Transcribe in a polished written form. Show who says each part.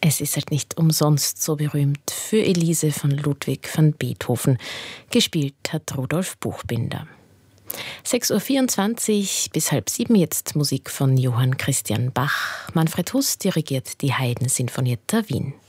Speaker 1: Es ist halt nicht umsonst so berühmt für Elise von Ludwig van Beethoven. Gespielt hat Rudolf Buchbinder. 6:24 bis 6:30 jetzt Musik von Johann Christian Bach. Manfred Huss dirigiert die Haydn Sinfonietta Wien.